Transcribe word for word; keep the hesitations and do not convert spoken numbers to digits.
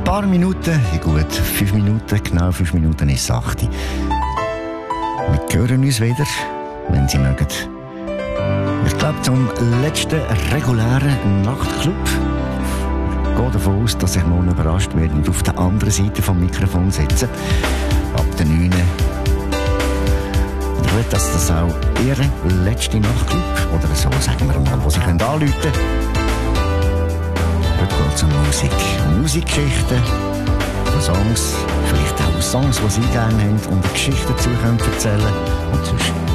ein paar Minuten, in gut fünf Minuten, genau fünf Minuten ist es acht. Wir hören uns wieder, wenn Sie mögen. Ich glaube, zum letzten regulären Nachtclub. Ich gehe davon aus, dass ich morgen überrascht werde und auf der anderen Seite vom Mikrofon sitze. Ab der neun. Und ich will, dass das auch Ihr letzter Nachtclub, oder so sagen wir mal, wo Sie anrufen können. Heute geht es um Musik. Um Musikgeschichten, um Songs, vielleicht auch Songs, die Sie gerne haben und eine Geschichte dazu können erzählen. Und sonst